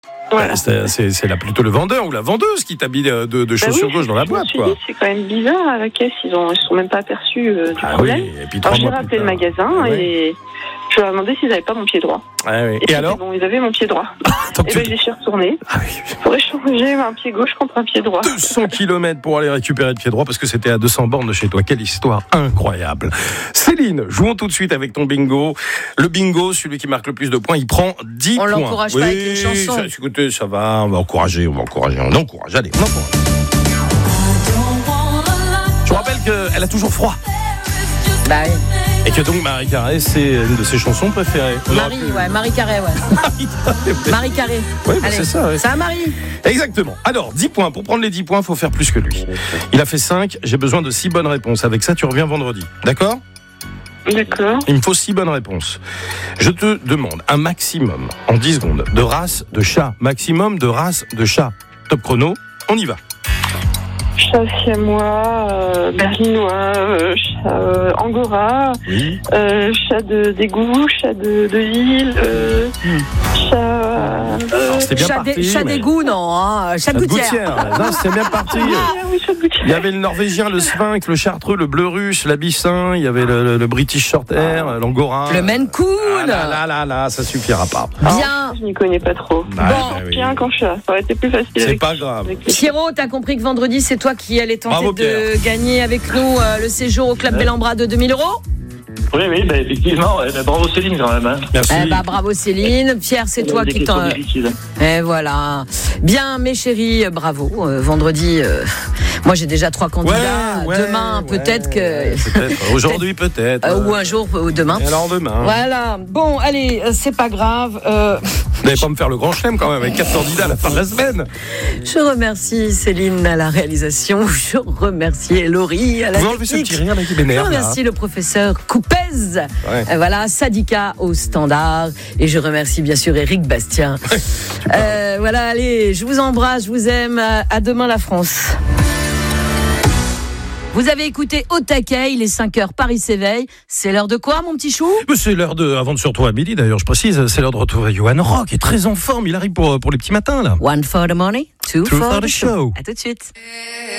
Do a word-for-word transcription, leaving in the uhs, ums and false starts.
Voilà. C'est, c'est, c'est là plutôt le vendeur ou la vendeuse qui t'a mis de, de, de chaussures bah oui, gauche dans la boîte, je me suis quoi. dit, c'est quand même bizarre à la caisse, ils ont, ils se sont même pas aperçus euh, du Ah problème. oui, et puis Alors trois j'ai mois rappelé plus le tard. magasin Ouais. et je leur ai demandé s'ils n'avaient pas mon pied droit. Ah oui. Et, Et alors bon, ils avaient mon pied droit. Donc Et tu- ben j'y suis retournée Ah oui. pour échanger un pied gauche contre un pied droit. deux cents kilomètres pour aller récupérer le pied droit parce que c'était à deux cents bornes de chez toi. Quelle histoire incroyable. Céline, jouons tout de suite avec ton bingo. Le bingo, celui qui marque le plus de points, il prend dix On points. l'encourage pas avec une chanson. Ça, écoutez, ça va, on va encourager, on va encourager, on encourage. Allez, on encourage. Je vous rappelle qu'elle a toujours froid. Bah oui. Et que donc Marie Carré, c'est une de ses chansons préférées. On aurait Marie, pu- ouais, Marie Carré, ouais. Marie Carré. Oui, bah Allez, c'est ça, ouais. Ça, Marie. Exactement. Alors, dix points. Pour prendre les dix points, il faut faire plus que lui. Il a fait cinq. J'ai besoin de six bonnes réponses. Avec ça, tu reviens vendredi. D'accord ? D'accord. Il me faut six bonnes réponses. Je te demande un maximum, en dix secondes, de race de chat. Maximum de race de chat. Top chrono, on y va. Chat siamois, euh, berlinois, euh, chat euh, angora, Oui. euh, chat de d'égout, chat de, de ville, euh, chat... euh, Alors, c'était bien Chat parti. des- chat mais- d'égout, non, hein. Chat de Chat de gouttière. gouttière. Non, c'était bien parti. Ah oui, chat de gouttière. Il y avait le norvégien, le sphinx, le chartreux, le bleu russe, l'abyssin, il y avait le, le- le british short hair, l'angora. Le Maine Coon. Ah là là là là, ça suffira pas. Bien. Je n'y connais pas trop. Bah, Bon, bah oui. Bien qu'en chat, ça aurait été plus facile. C'est avec- pas grave. avec les- Pierrot, t'as compris que vendredi, c'est toi qui allais tenter Bravo, de Pierre. gagner avec nous euh, le séjour au Club Bellambra de deux mille euros. Oui, oui, bah, effectivement. Ouais, bah, bravo Céline quand même. Hein. Merci. Eh bah, bravo Céline. Pierre, c'est toi Des qui questions t'en... difficiles. Et voilà. Bien, mes chéris, bravo. Euh, vendredi, euh, moi j'ai déjà trois candidats. Ouais, ouais, Demain, ouais, peut-être que... ouais, peut-être. Aujourd'hui, peut-être. Euh, ou un jour, ou demain. Et alors demain. Voilà. Bon, allez, euh, c'est pas grave. Euh, Vous n'allez pas me faire le grand chelem quand même avec quatre candidats à la fin de la semaine. je remercie Céline à la réalisation. Je remercie Laurie à la Vous enlevez ce technique. petit rire là qui Je m'énerve. là. remercie le professeur Coupez. Ouais. Euh, voilà, Sadika au standard. Et je remercie bien sûr Éric Bastien. Euh, voilà, allez, je vous embrasse, je vous aime. À, à demain la France. Vous avez écouté Au taquet, il est cinq heures, Paris s'éveille. C'est l'heure de quoi, mon petit chou? Mais C'est l'heure de, avant de se retrouver à midi d'ailleurs, je précise, c'est l'heure de retrouver Johan Rock, qui est très en forme, il arrive pour, pour les petits matins là. One for the money, two, Two for, for the the show. show. À tout de suite.